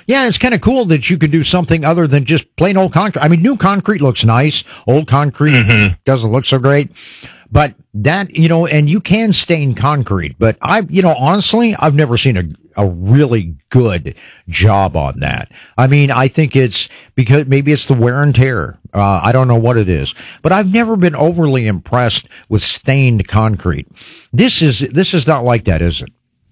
Yeah, it's kind of cool that you could do something other than just plain old concrete. I mean, new concrete looks nice. Old concrete doesn't look so great. But that, and you can stain concrete. But honestly, I've never seen a really good job on that. I mean, I think it's because maybe it's the wear and tear. I don't know what it is, but I've never been overly impressed with stained concrete. This is not like that, is it?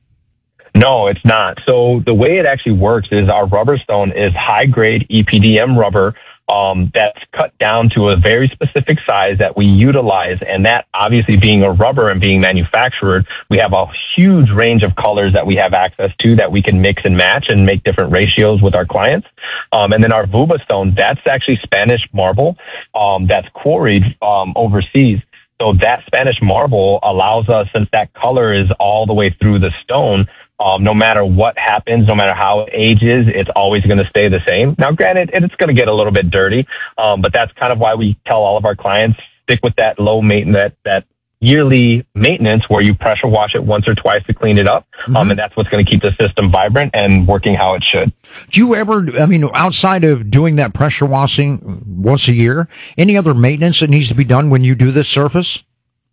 No, it's not. So the way it actually works is our rubber stone is high grade EPDM rubber that's cut down to a very specific size that we utilize. And that obviously being a rubber and being manufactured, we have a huge range of colors that we have access to that we can mix and match and make different ratios with our clients. And then our Vuba stone, that's actually Spanish marble that's quarried overseas. So that Spanish marble allows us, since that color is all the way through the stone, no matter what happens, no matter how it ages, it's always going to stay the same. Now, granted, it's going to get a little bit dirty, but that's kind of why we tell all of our clients, stick with that low maintenance, that yearly maintenance where you pressure wash it once or twice to clean it up. And that's what's going to keep the system vibrant and working how it should. Do you ever, outside of doing that pressure washing once a year, any other maintenance that needs to be done when you do this surface?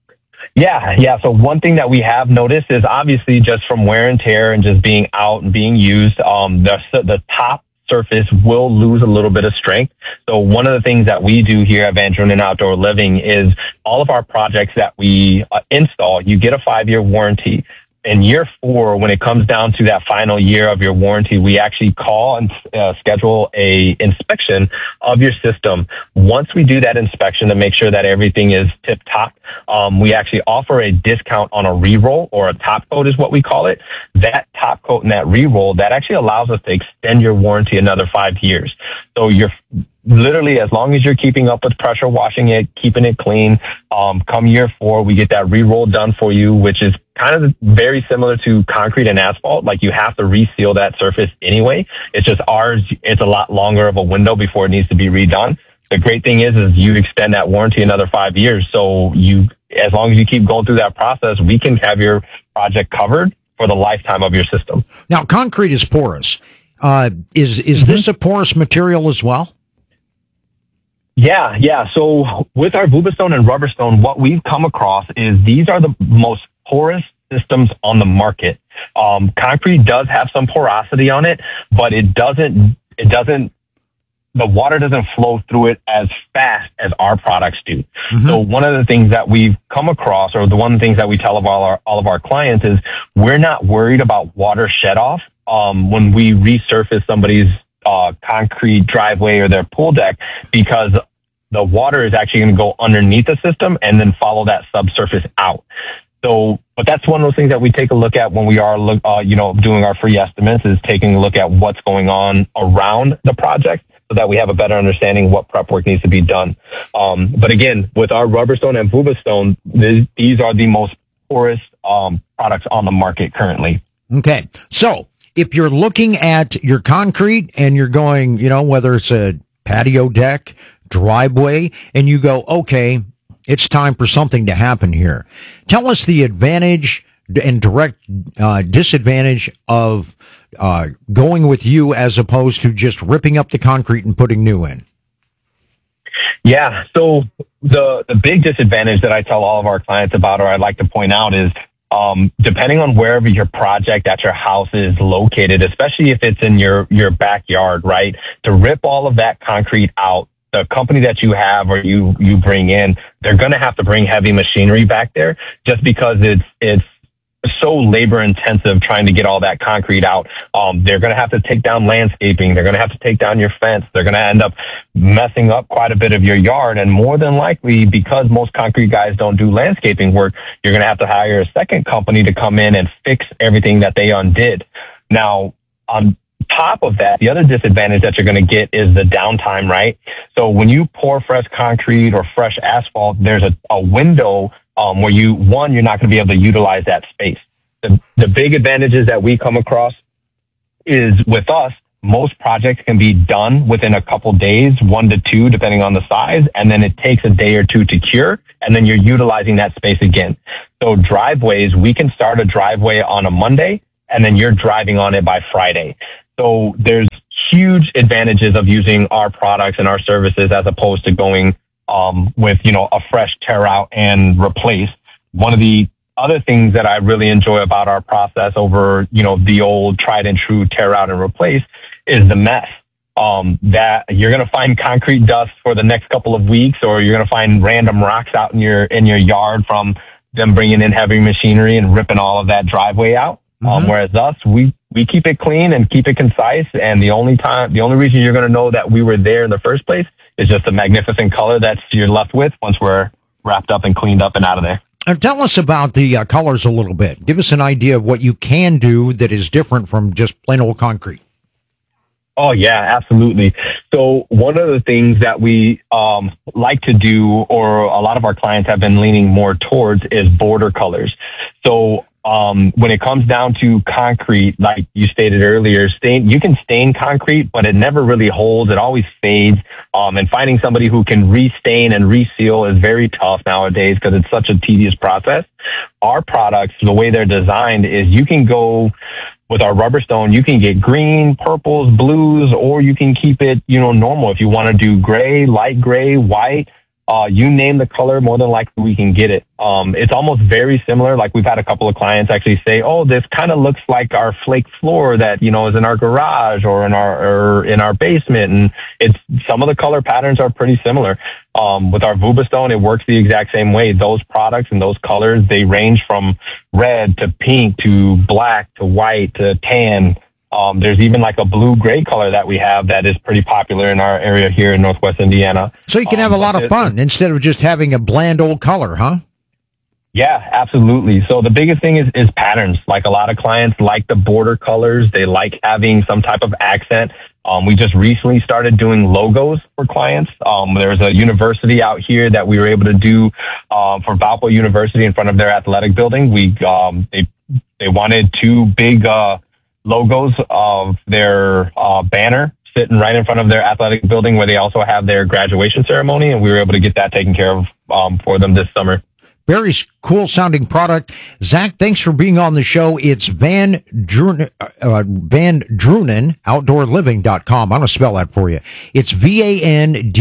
Yeah. So one thing that we have noticed is obviously just from wear and tear and just being out and being used, the top surface will lose a little bit of strength. So one of the things that we do here at Van Drunen Outdoor Living is all of our projects that we install, you get a 5-year warranty. In year 4, when it comes down to that final year of your warranty, we actually call and schedule a inspection of your system. Once we do that inspection to make sure that everything is tip top, we actually offer a discount on a re-roll, or a top coat is what we call it. That top coat and that re-roll, that actually allows us to extend your warranty another 5 years. So you're literally, as long as you're keeping up with pressure washing it, keeping it clean, come year 4, we get that re-roll done for you, which is kind of very similar to concrete and asphalt. Like, you have to reseal that surface anyway. It's just ours, it's a lot longer of a window before it needs to be redone. The great thing is you extend that warranty another 5 years. So as long as you keep going through that process, we can have your project covered for the lifetime of your system. Now, concrete is porous. Is this a porous material as well? Yeah. So with our Vuba stone and rubber stone, what we've come across is these are the most porous systems on the market. Concrete does have some porosity on it, but the water doesn't flow through it as fast as our products do. So one of the things that we've come across, or the one of the things that we tell all of our clients, is we're not worried about water shed off when we resurface somebody's concrete driveway or their pool deck, because the water is actually going to go underneath the system and then follow that subsurface out. So, but that's one of those things that we take a look at when we are, doing our free estimates, is taking a look at what's going on around the project, so that we have a better understanding of what prep work needs to be done. But again, with our rubber stone and Vuba stone, these are the most porous products on the market currently. Okay. So if you're looking at your concrete and you're going, whether it's a patio deck, driveway, and you go, okay, it's time for something to happen here. Tell us the advantage and direct disadvantage of going with you as opposed to just ripping up the concrete and putting new in. Yeah. So the big disadvantage that I tell all of our clients about, or I'd like to point out, is depending on wherever your project at your house is located, especially if it's in your backyard, right? To rip all of that concrete out, the company that you have or you bring in, they're going to have to bring heavy machinery back there, just because it's so labor intensive trying to get all that concrete out. They're going to have to take down landscaping. They're going to have to take down your fence. They're going to end up messing up quite a bit of your yard. And more than likely, because most concrete guys don't do landscaping work, you're going to have to hire a second company to come in and fix everything that they undid. Now, on top of that, the other disadvantage that you're going to get is the downtime, right? So when you pour fresh concrete or fresh asphalt, there's a window where you're not going to be able to utilize that space. The big advantages that we come across is, with us, most projects can be done within a couple days, 1 to 2, depending on the size, and then it takes a day or 2 to cure, and then you're utilizing that space again. So driveways, we can start a driveway on a Monday, and then you're driving on it by Friday. So there's huge advantages of using our products and our services as opposed to going with, a fresh tear out and replace. One of the other things that I really enjoy about our process over, the old tried and true tear out and replace is the mess. That you're going to find concrete dust for the next couple of weeks, or you're going to find random rocks out in your yard from them bringing in heavy machinery and ripping all of that driveway out. Whereas us, we keep it clean and keep it concise. And the only reason you're going to know that we were there in the first place is just the magnificent color that you're left with once we're wrapped up and cleaned up and out of there. Tell us about the colors a little bit. Give us an idea of what you can do that is different from just plain old concrete. Oh, yeah, absolutely. So one of the things that we like to do, or a lot of our clients have been leaning more towards, is border colors. So when it comes down to concrete, like you stated earlier, you can stain concrete, but it never really holds. It always fades. And finding somebody who can restain and reseal is very tough nowadays because it's such a tedious process. Our products, the way they're designed, is you can go with our rubber stone, you can get green, purples, blues, or you can keep it, normal. If you want to do gray, light gray, white, you name the color, more than likely we can get it. It's almost very similar. Like we've had a couple of clients actually say, "Oh, this kind of looks like our flake floor that, is in our garage or in our basement." And some of the color patterns are pretty similar. With our Vubastone, it works the exact same way. Those products and those colors, they range from red to pink to black to white to tan. There's even like a blue-gray color that we have that is pretty popular in our area here in Northwest Indiana. So you can have a lot of fun instead of just having a bland old color, huh? Yeah, absolutely. So the biggest thing is patterns. Like a lot of clients like the border colors. They like having some type of accent. We just recently started doing logos for clients. There's a university out here that we were able to do for Valpo University in front of their athletic building. They wanted two big logos of their banner sitting right in front of their athletic building where they also have their graduation ceremony, and we were able to get that taken care of for them this summer. Very cool sounding product. Zach, thanks for being on the show. It's Van Drunen, outdoorliving.com. I'm going to spell that for you. It's VANDRUNEN,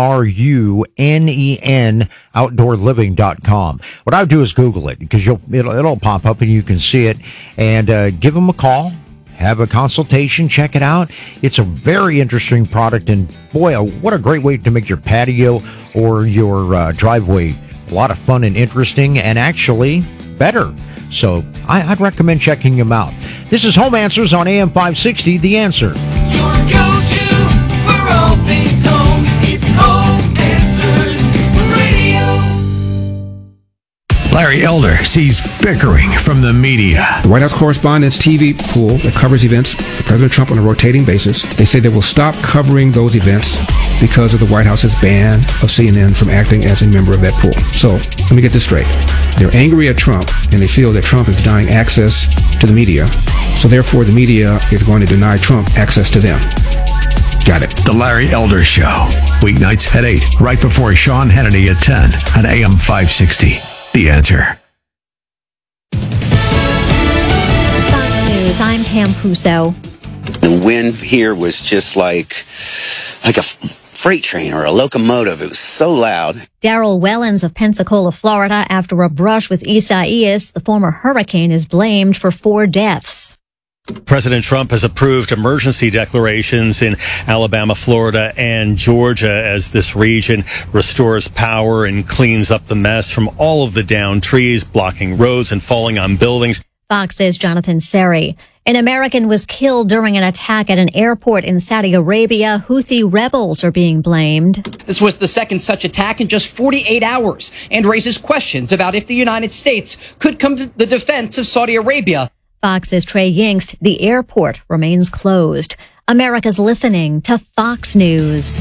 outdoorliving.com. What I do is Google it because it'll pop up and you can see it, and give them a call. Have a consultation, check it out. It's a very interesting product, and boy, what a great way to make your patio or your driveway a lot of fun and interesting, and actually better. So I'd recommend checking them out. This is Home Answers on AM 560, The Answer. Your go-to for all things home. It's Home Answers Radio. Larry Elder sees bickering from the media. The White House Correspondents' TV pool that covers events for President Trump on a rotating basis, they say they will stop covering those events because of the White House's ban of CNN from acting as a member of that pool. So, let me get this straight. They're angry at Trump, and they feel that Trump is denying access to the media. So therefore, the media is going to deny Trump access to them. Got it. The Larry Elder Show. Weeknights at 8, right before Sean Hannity at 10 on AM 560. The Answer. Fox News, I'm Pam Puso. The wind here was just like a freight train or a locomotive. It was so loud. Daryl Wellens of Pensacola, Florida, after a brush with Isaias, the former hurricane is blamed for 4 deaths. President Trump has approved emergency declarations in Alabama, Florida, and Georgia as this region restores power and cleans up the mess from all of the downed trees, blocking roads and falling on buildings. Fox says Jonathan Seri. An American was killed during an attack at an airport in Saudi Arabia. Houthi rebels are being blamed. This was the second such attack in just 48 hours and raises questions about if the United States could come to the defense of Saudi Arabia. Fox says Trey Yingst, the airport remains closed. America's listening to Fox News.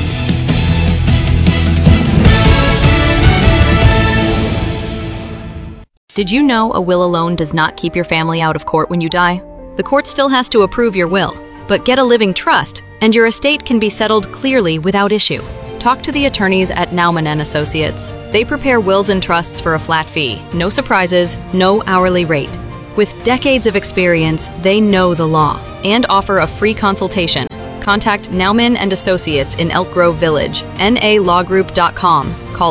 Did you know a will alone does not keep your family out of court when you die? The court still has to approve your will, but get a living trust, and your estate can be settled clearly without issue. Talk to the attorneys at Naumann & Associates. They prepare wills and trusts for a flat fee, no surprises, no hourly rate. With decades of experience, they know the law and offer a free consultation. contact Nauman and Associates in Elk Grove Village, nalawgroup.com. Call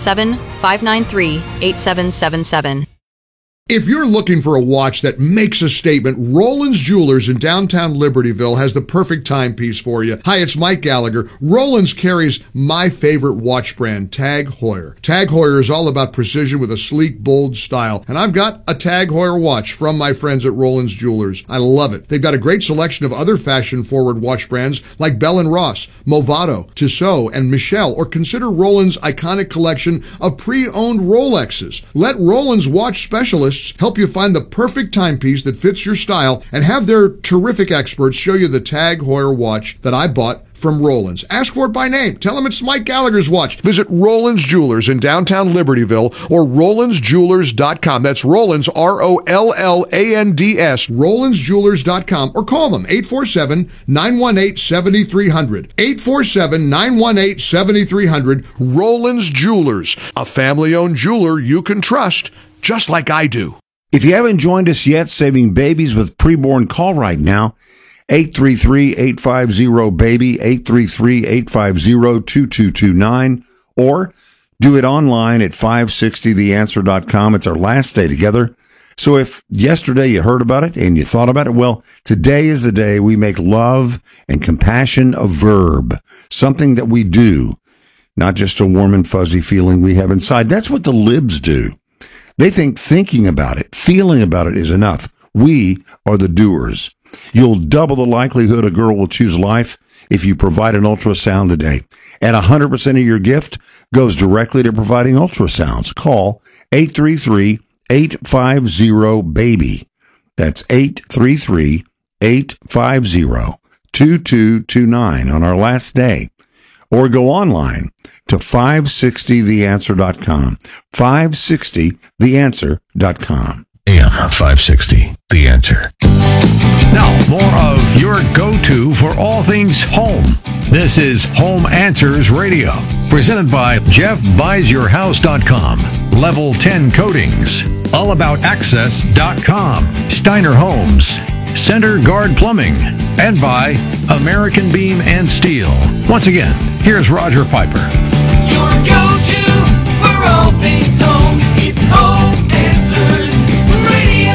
847-593-8777. If you're looking for a watch that makes a statement, Roland's Jewelers in downtown Libertyville has the perfect timepiece for you. Hi, it's Mike Gallagher. Roland's carries my favorite watch brand, Tag Heuer. Tag Heuer is all about precision with a sleek, bold style. And I've got a Tag Heuer watch from my friends at Roland's Jewelers. I love it. They've got a great selection of other fashion-forward watch brands like Bell & Ross, Movado, Tissot, and Michelle, or consider Roland's iconic collection of pre-owned Rolexes. Let Roland's watch specialists help you find the perfect timepiece that fits your style and have their terrific experts show you the Tag Heuer watch that I bought from Roland's. Ask for it by name. Tell them it's Mike Gallagher's watch. Visit Roland's Jewelers in downtown Libertyville or RolandsJewelers.com. That's Roland's, ROLLANDS, RolandsJewelers.com, or call them 847-918-7300. 847-918-7300. Roland's Jewelers, a family-owned jeweler you can trust, just like I do. If you haven't joined us yet, saving babies with preborn, call right now. 833-850-BABY, 833-850-2229, or do it online at 560theanswer.com. It's our last day together. So if yesterday you heard about it and you thought about it, well, today is the day we make love and compassion a verb, something that we do, not just a warm and fuzzy feeling we have inside. That's what the libs do. They think thinking about it, feeling about it is enough. We are the doers. You'll double the likelihood a girl will choose life if you provide an ultrasound today. And 100% of your gift goes directly to providing ultrasounds. Call 833-850-BABY. That's 833-850-2229 on our last day. Or go online to 560theanswer.com. 560theanswer.com. AM 560, The Answer. Now, more of your go-to for all things home. This is Home Answers Radio, presented by JeffBuysYourHouse.com, Level 10 Coatings, AllAboutAccess.com, Steiner Homes, Center Guard Plumbing, and by American Beam and Steel. Once again, here's Roger Piper. Your go-to for all things home. It's Home Answers Radio.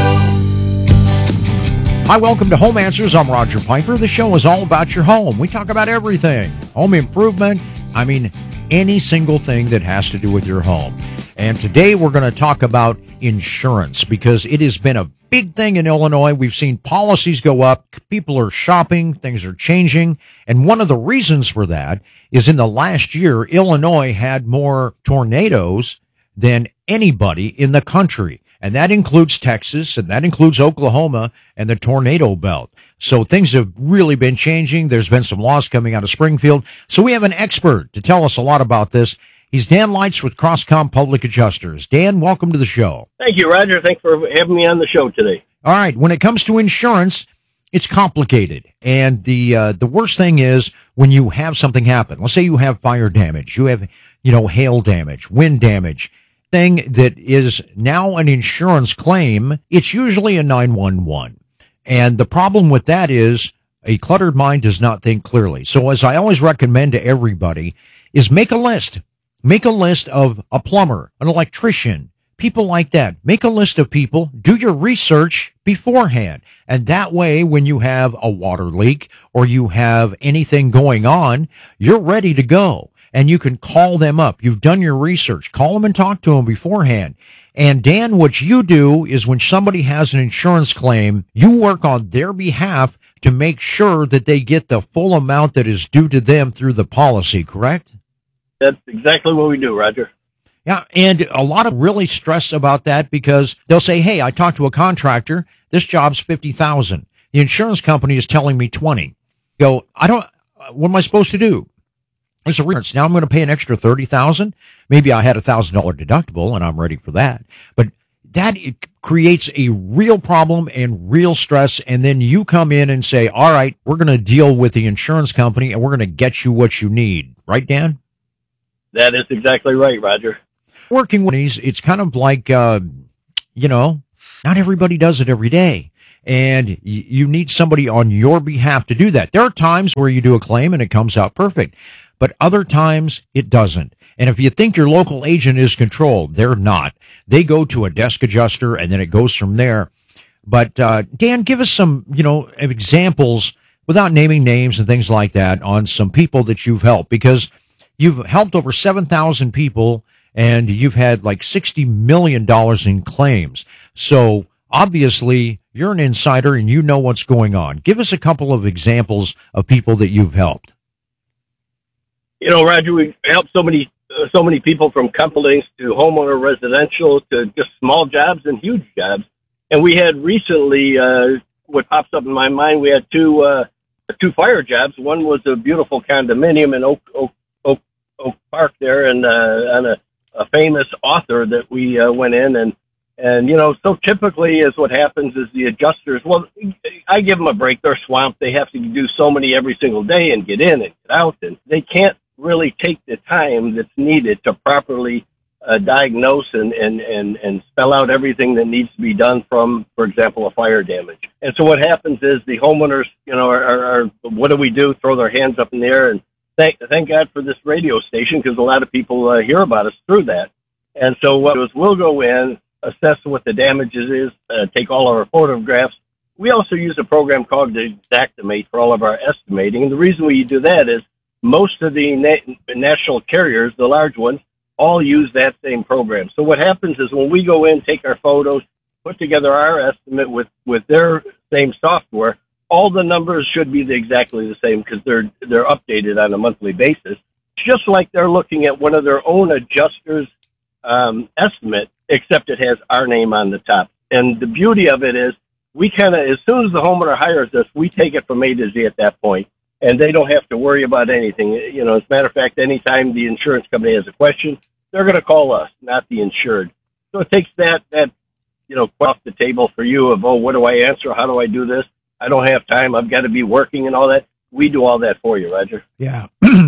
Hi, welcome to Home Answers. I'm Roger Piper. The show is all about your home. We talk about everything. Home improvement. I mean, any single thing that has to do with your home. And today we're going to talk about insurance because it has been a big thing in Illinois. We've seen policies go up. People are shopping. Things are changing. And one of the reasons for that is in the last year, Illinois had more tornadoes than anybody in the country. And that includes Texas, and that includes Oklahoma and the tornado belt. So things have really been changing. There's been some laws coming out of Springfield. So we have an expert to tell us a lot about this. He's Dan Leitz with Croscom Public Adjusters. Dan, welcome to the show. Thank you, Roger. Thanks for having me on the show today. All right. When it comes to insurance, it's complicated. And the worst thing is when you have something happen. Let's say you have fire damage. You have, hail damage, wind damage. Thing that is now an insurance claim, it's usually a 911. And the problem with that is a cluttered mind does not think clearly. So as I always recommend to everybody is make a list. Make a list of a plumber, an electrician, people like that. Make a list of people. Do your research beforehand. And that way, when you have a water leak or you have anything going on, you're ready to go. And you can call them up. You've done your research. Call them and talk to them beforehand. And Dan, what you do is when somebody has an insurance claim, you work on their behalf to make sure that they get the full amount that is due to them through the policy, correct? That's exactly what we do, Roger. Yeah, and a lot of really stress about that because they'll say, hey, I talked to a contractor. This job's $50,000. The insurance company is telling me $20,000. What am I supposed to do? It's a reference. Now I'm going to pay an extra $30,000. Maybe I had $1,000 deductible and I'm ready for that. But that it creates a real problem and real stress. And then you come in and say, all right, we're going to deal with the insurance company and we're going to get you what you need. Right, Dan? That is exactly right, Roger. Working with these, it's kind of like, not everybody does it every day. and you need somebody on your behalf to do that. There are times where you do a claim and it comes out perfect, but other times it doesn't. And if you think your local agent is controlled, they're not. They go to a desk adjuster and then it goes from there. But Dan, give us some, examples without naming names and things like that on some people that you've helped, because you've helped over 7,000 people and you've had like $60 million in claims. So obviously you're an insider and you know what's going on. Give us a couple of examples of people that you've helped. Roger, we've helped so many people, from companies to homeowner residential to just small jobs and huge jobs. And we had recently, what pops up in my mind, we had two fire jobs. One was a beautiful condominium in Oak Park there, and on a famous author that we went in and so typically is what happens is the adjusters, well, I give them a break. They're swamped. They have to do so many every single day and get in and get out, and they can't really take the time that's needed to properly diagnose and spell out everything that needs to be done from, for example, a fire damage. And so what happens is the homeowners, are what do we do? Throw their hands up in the air, and thank God for this radio station, because a lot of people hear about us through that. And so what we'll go in, assess what the damages is, take all of our photographs. We also use a program called the Xactimate for all of our estimating. And the reason we do that is most of the national carriers, the large ones, all use that same program. So what happens is when we go in, take our photos, put together our estimate with their same software, all the numbers should be exactly the same, because they're updated on a monthly basis, just like they're looking at one of their own adjusters' estimate, except it has our name on the top. And the beauty of it is we kind of, as soon as the homeowner hires us, we take it from A to Z at that point, and they don't have to worry about anything. As a matter of fact, anytime the insurance company has a question, they're going to call us, not the insured. So it takes that off the table for you of, what do I answer? How do I do this? I don't have time. I've got to be working and all that. We do all that for you, Roger. Yeah,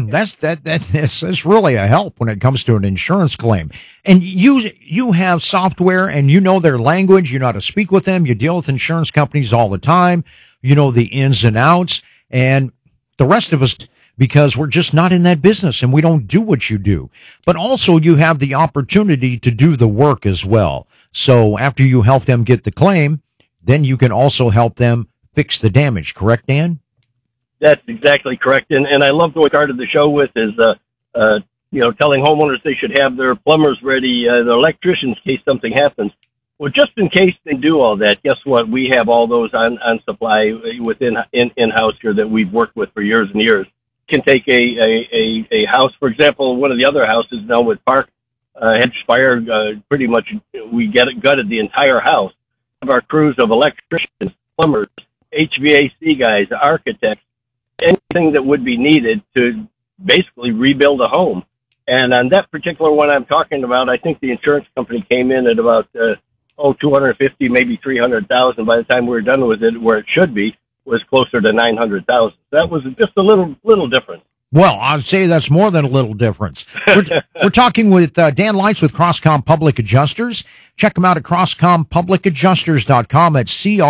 that's really a help when it comes to an insurance claim. And you have software, and you know their language. You know how to speak with them. You deal with insurance companies all the time. You know the ins and outs, and the rest of us, because we're just not in that business and we don't do what you do. But also you have the opportunity to do the work as well. So after you help them get the claim, then you can also help them fix the damage. Correct, Dan? That's exactly correct. And I love what we started the show with is, telling homeowners they should have their plumbers ready, their electricians, in case something happens. Well, just in case they do all that, guess what? We have all those on supply within in-house here that we've worked with for years and years. Can take a house, for example, one of the other houses in Elmwood Park, had fire, pretty much we gutted the entire house. Of our crews of electricians, plumbers, HVAC guys, architects, anything that would be needed to basically rebuild a home. And on that particular one I'm talking about, I think the insurance company came in at about, $250,000, maybe $300,000. By the time we were done with it, where it should be, was closer to $900,000. That was just a little different. Well, I'd say that's more than a little difference. We're talking with Dan Leitz with CrossCom Public Adjusters. Check them out at CrossComPublicAdjusters.com. At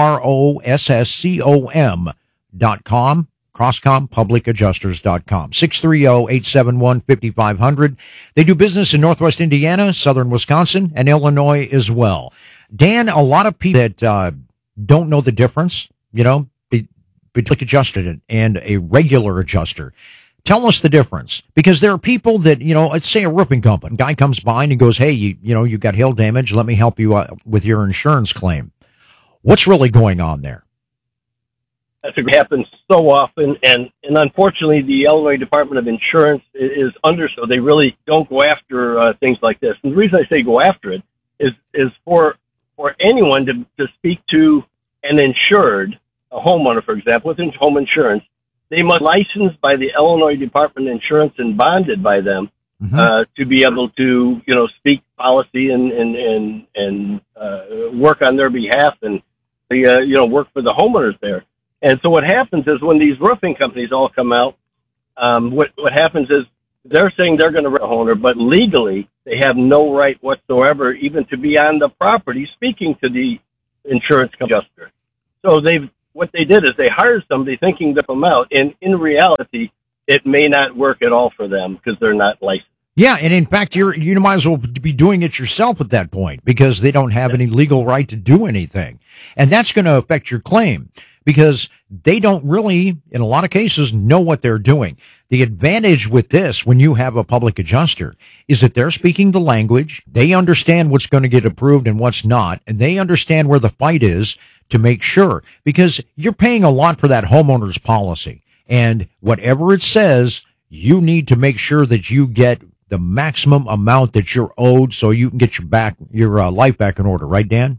CrossComPublicAdjusters.com. CrossComPublicAdjusters.com. 630-871-5500. They do business in Northwest Indiana, Southern Wisconsin, and Illinois as well. Dan, a lot of people that don't know the difference, between adjusted and a regular adjuster. Tell us the difference, because there are people that, let's say a roofing company, guy comes by and he goes, hey, you got hail damage. Let me help you with your insurance claim. What's really going on there? That's what happens so often, and unfortunately, the Illinois Department of Insurance is under, so they really don't go after things like this. And the reason I say go after it is for anyone to speak to an insured, a homeowner, for example, with home insurance, they must be licensed by the Illinois Department of Insurance and bonded by them to be able to, speak policy and work on their behalf and, work for the homeowners there. And so what happens is when these roofing companies all come out, what happens is they're saying they're going to rent a homeowner, but legally they have no right whatsoever even to be on the property speaking to the insurance adjuster. So what they did is they hired somebody thinking to help them out, and in reality, it may not work at all for them because they're not licensed. Yeah, and in fact, you might as well be doing it yourself at that point because they don't have any legal right to do anything. And that's going to affect your claim because they don't really, in a lot of cases, know what they're doing. The advantage with this, when you have a public adjuster, is that they're speaking the language. They understand what's going to get approved and what's not, and they understand where the fight is to make sure, because you're paying a lot for that homeowner's policy. And whatever it says, you need to make sure that you get the maximum amount that you're owed so you can get your life back in order. Right, Dan?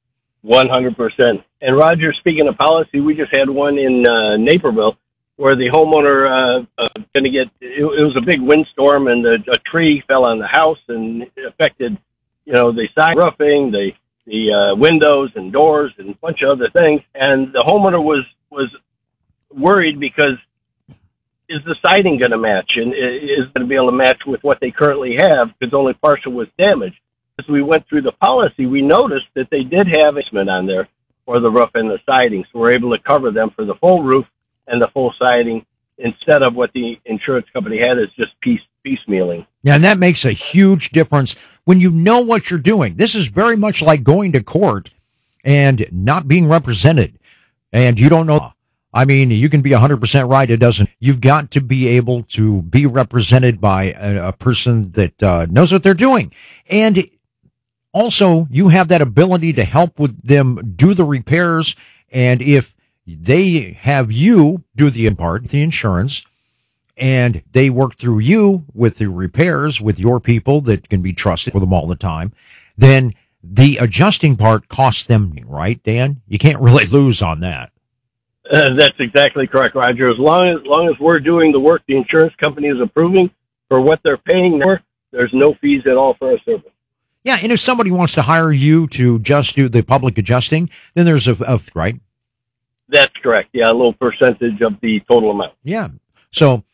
100%. And Roger, speaking of policy, we just had one in Naperville where the homeowner it was a big windstorm and a tree fell on the house and affected, the side roofing, the windows and doors and a bunch of other things. And the homeowner was worried because is the siding going to match and is going to be able to match with what they currently have because only partial was damaged. As we went through the policy, we noticed that they did have easement on there for the roof and the siding. So we're able to cover them for the full roof and the full siding instead of what the insurance company had is just piecemealing. Yeah, and that makes a huge difference when you know what you're doing. This is very much like going to court and not being represented and you don't know. I mean, you can be 100% right. It doesn't. You've got to be able to be represented by a person that knows what they're doing. And also, you have that ability to help with them do the repairs. And if they have you do the part, the insurance, and they work through you with the repairs with your people that can be trusted for them all the time, then the adjusting part costs them, right, Dan? You can't really lose on that. That's exactly correct, Roger. As long as we're doing the work the insurance company is approving for what they're paying for, there's no fees at all for our service. Yeah, and if somebody wants to hire you to just do the public adjusting, then there's a right? That's correct. Yeah, a little percentage of the total amount. Yeah. So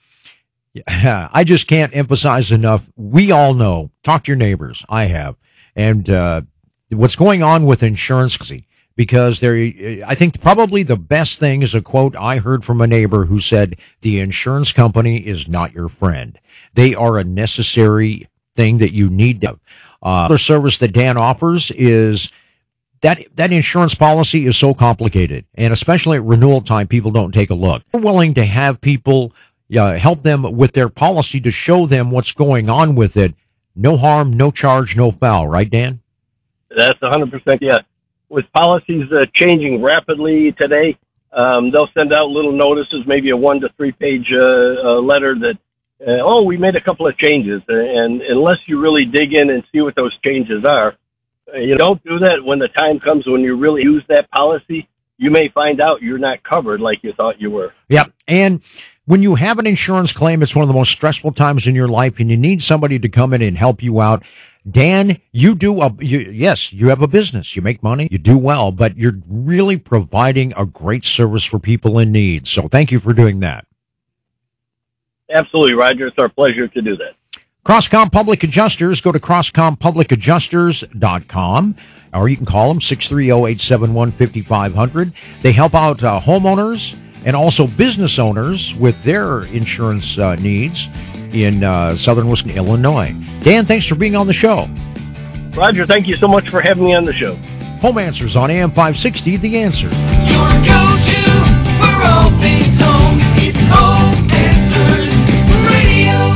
I just can't emphasize enough. We all know, talk to your neighbors. I have. And what's going on with insurance, because I think probably the best thing is a quote I heard from a neighbor who said, the insurance company is not your friend. They are a necessary thing that you need to have. Other service that Dan offers is that insurance policy is so complicated, and especially at renewal time, people don't take a look. We're willing to have people help them with their policy to show them what's going on with it. No harm, no charge, no foul. Right, Dan? That's 100%. Yeah. With policies changing rapidly today, they'll send out little notices, maybe a 1 to 3 page letter that, we made a couple of changes. And unless you really dig in and see what those changes are, you don't do that when the time comes when you really use that policy. You may find out you're not covered like you thought you were. Yeah. And when you have an insurance claim, it's one of the most stressful times in your life, and you need somebody to come in and help you out. Dan, you have a business, you make money, you do well, but you're really providing a great service for people in need. So thank you for doing that. Absolutely, Roger. It's our pleasure to do that. Crosscom Public Adjusters, go to crosscompublicadjusters.com, or you can call them 630-871-5500. They help out homeowners and also business owners with their insurance needs in southern Wisconsin, Illinois. Dan, thanks for being on the show. Roger, thank you so much for having me on the show. Home Answers on AM 560, The Answer. Your go-to for all things home. It's Home Answers Radio.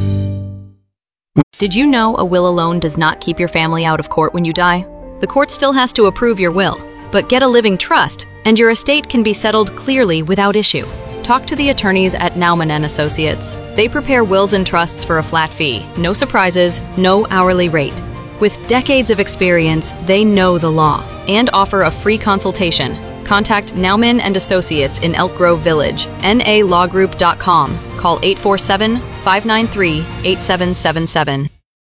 Did you know a will alone does not keep your family out of court when you die? The court still has to approve your will, but get a living trust, and your estate can be settled clearly without issue. Talk to the attorneys at Nauman & Associates. They prepare wills and trusts for a flat fee, no surprises, no hourly rate. With decades of experience, they know the law and offer a free consultation. Contact Nauman & Associates in Elk Grove Village, nalawgroup.com. Call 847-593-8777.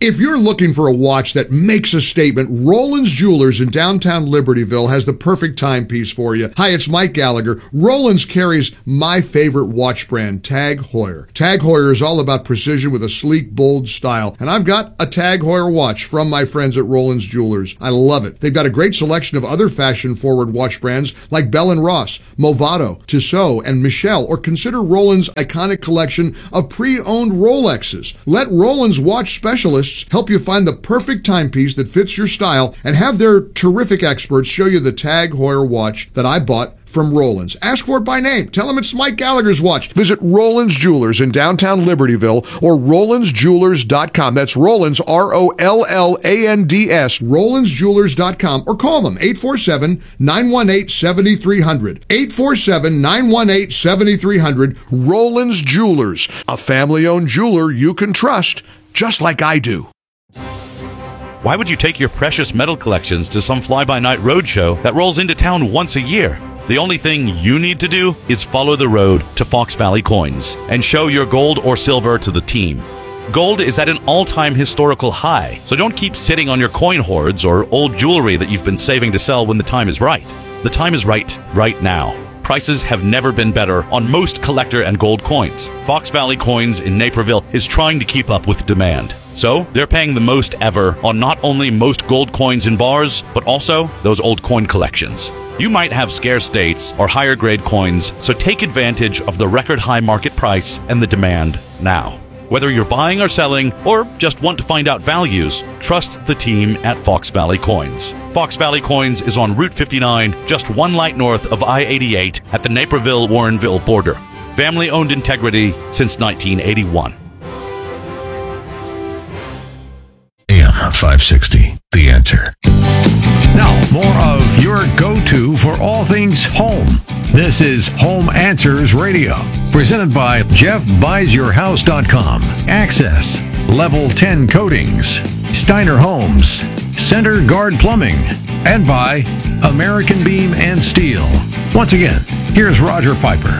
If you're looking for a watch that makes a statement, Roland's Jewelers in downtown Libertyville has the perfect timepiece for you. Hi, it's Mike Gallagher. Roland's carries my favorite watch brand, Tag Heuer. Tag Heuer is all about precision with a sleek, bold style. And I've got a Tag Heuer watch from my friends at Roland's Jewelers. I love it. They've got a great selection of other fashion-forward watch brands like Bell & Ross, Movado, Tissot, and Michelle, or consider Roland's iconic collection of pre-owned Rolexes. Let Roland's watch specialists help you find the perfect timepiece that fits your style and have their terrific experts show you the Tag Heuer watch that I bought from Roland's. Ask for it by name. Tell them it's Mike Gallagher's watch. Visit Roland's Jewelers in downtown Libertyville or RolandsJewelers.com. That's Roland's, ROLLANDS, RolandsJewelers.com, or call them 847-918-7300. 847-918-7300. Roland's Jewelers, a family-owned jeweler you can trust, just like I do. Why would you take your precious metal collections to some fly-by-night roadshow that rolls into town once a year? The only thing you need to do is follow the road to Fox Valley Coins and show your gold or silver to the team. Gold is at an all-time historical high, so don't keep sitting on your coin hoards or old jewelry that you've been saving to sell when the time is right. The time is right now. Prices have never been better on most collector and gold coins. Fox Valley Coins in Naperville is trying to keep up with demand. So they're paying the most ever on not only most gold coins in bars, but also those old coin collections. You might have scarce dates or higher grade coins, so take advantage of the record high market price and the demand now. Whether you're buying or selling, or just want to find out values, trust the team at Fox Valley Coins. Fox Valley Coins is on Route 59, just one light north of I-88 at the Naperville-Warrenville border. Family-owned integrity since 1981. AM 560, The Answer. Now, more of your go-to for all things home. This is Home Answers Radio, presented by JeffBuysYourHouse.com, Access, Level 10 Coatings, Steiner Homes, Center Guard Plumbing, and by American Beam and Steel. Once again, here's Roger Piper.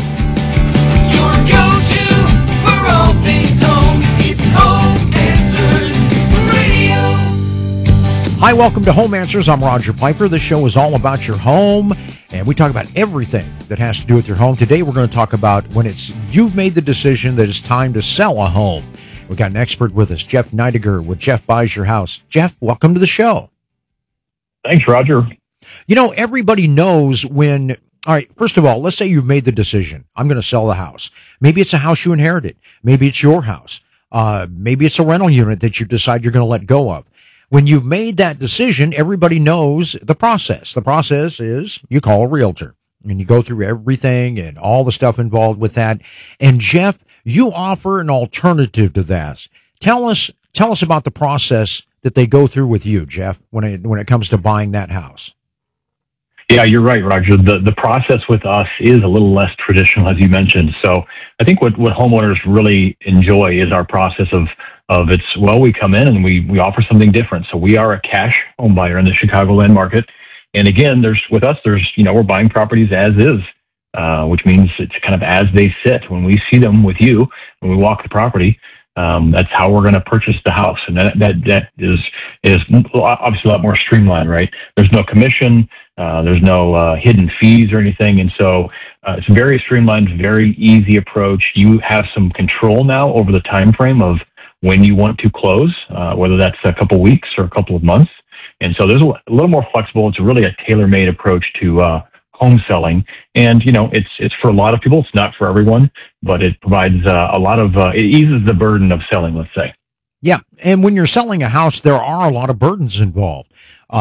Your go-to for all things home. It's Home Answers Radio. Hi, welcome to Home Answers. I'm Roger Piper. This show is all about your home, and we talk about everything that has to do with your home. Today, we're going to talk about when you've made the decision that it's time to sell a home. We've got an expert with us, Jeff Neidiger with Jeff Buys Your House. Jeff, welcome to the show. Thanks, Roger. You know, everybody knows when... All right, first of all, let's say you've made the decision. I'm going to sell the house. Maybe it's a house you inherited. Maybe it's your house. Maybe it's a rental unit that you decide you're going to let go of. When you've made that decision, everybody knows the process. The process is you call a realtor and you go through everything and all the stuff involved with that. And Jeff, you offer an alternative to that. Tell us about the process that they go through with you, Jeff, when it comes to buying that house. Yeah, you're right, Roger. The process with us is a little less traditional, as you mentioned. So I think what homeowners really enjoy is our process of we come in and we offer something different. So we are a cash home buyer in the Chicagoland market. And again, we're buying properties as is, which means it's kind of as they sit. When we see them with you, when we walk the property, that's how we're going to purchase the house. And that is obviously a lot more streamlined, right? There's no commission. There's no hidden fees or anything. And so it's a very streamlined, very easy approach. You have some control now over the time frame of when you want to close, whether that's a couple of weeks or a couple of months. And so there's a little more flexible. It's really a tailor-made approach to home selling. And, it's for a lot of people. It's not for everyone, but it provides it eases the burden of selling, let's say. Yeah. And when you're selling a house, there are a lot of burdens involved.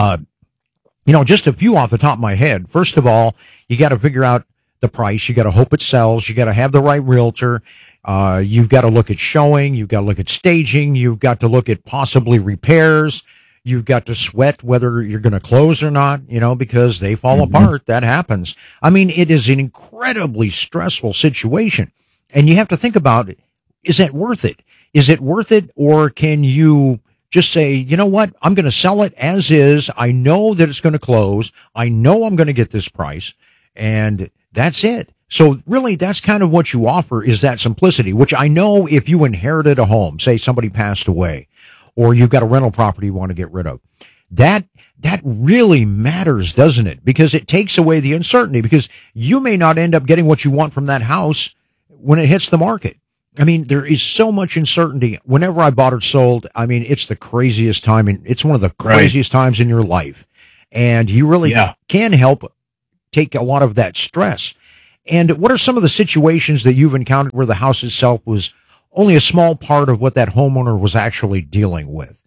Just a few off the top of my head. First of all, you got to figure out the price. You got to hope it sells. You got to have the right realtor. You've got to look at showing. You've got to look at staging. You've got to look at possibly repairs. You've got to sweat whether you're going to close or not, because they fall apart. That happens. I mean, it is an incredibly stressful situation. And you have to think about, is it worth it? Is it worth it? Or can you just say, you know what? I'm going to sell it as is. I know that it's going to close. I know I'm going to get this price. And that's it. So really, that's kind of what you offer, is that simplicity, which I know if you inherited a home, say somebody passed away, or you've got a rental property you want to get rid of. That really matters, doesn't it? Because it takes away the uncertainty, because you may not end up getting what you want from that house when it hits the market. I mean, there is so much uncertainty. Whenever I bought or sold, I mean, it's the craziest time, and it's one of the craziest times in your life. And you really can help take a lot of that stress. And what are some of the situations that you've encountered where the house itself was only a small part of what that homeowner was actually dealing with?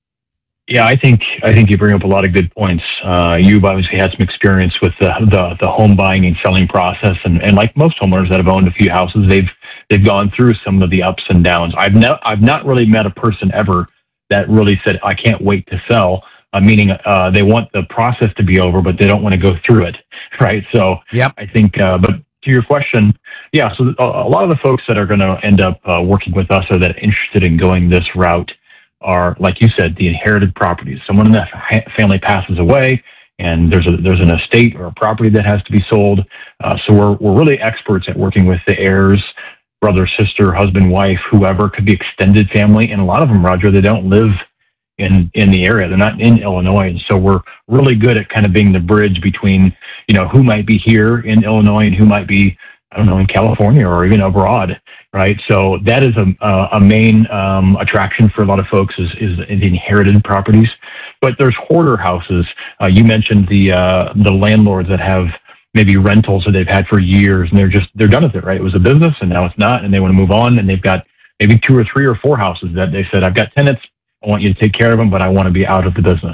Yeah, I think you bring up a lot of good points. You've obviously had some experience with the home buying and selling process, and like most homeowners that have owned a few houses, they've gone through some of the ups and downs. I've not really met a person ever that really said, I can't wait to sell, meaning they want the process to be over, but they don't want to go through it, right? So I think, but to your question, so a lot of the folks that are going to end up working with us or that are interested in going this route are, like you said, the inherited properties. Someone in that family passes away, and there's an estate or a property that has to be sold. So we're really experts at working with the heirs, brother, sister, husband, wife, whoever, could be extended family. And a lot of them, Roger, they don't live in the area. They're not in Illinois. And so we're really good at kind of being the bridge between, who might be here in Illinois and who might be, I don't know, in California or even abroad, right? So that is a main attraction for a lot of folks is the inherited properties. But there's hoarder houses. You mentioned the landlords that have maybe rentals that they've had for years, and they're done with it, right? It was a business, and now it's not, and they want to move on, and they've got maybe 2 or 3 or 4 houses that they said, I've got tenants, I want you to take care of them, but I want to be out of the business.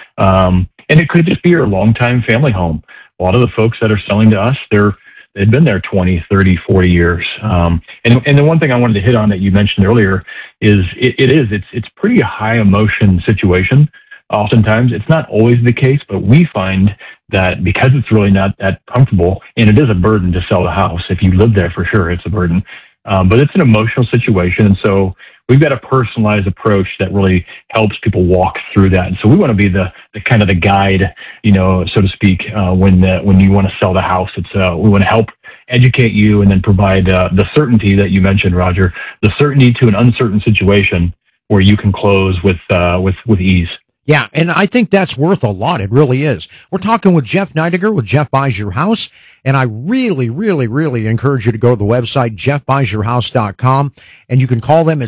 And it could just be your longtime family home. A lot of the folks that are selling to us, they've been there 20, 30, 40 years. And the one thing I wanted to hit on that you mentioned earlier is it's pretty high emotion situation. Oftentimes, it's not always the case, but we find that because it's really not that comfortable, and it is a burden to sell the house. If you live there, for sure, it's a burden. But it's an emotional situation. And so we've got a personalized approach that really helps people walk through that. And so we want to be the kind of the guide, so to speak, when you want to sell the house. We want to help educate you and then provide the certainty that you mentioned, Roger, the certainty to an uncertain situation where you can close with ease. Yeah, and I think that's worth a lot. It really is. We're talking with Jeff Neidiger with Jeff Buys Your House, and I really, really, really encourage you to go to the website, jeffbuysyourhouse.com, and you can call them at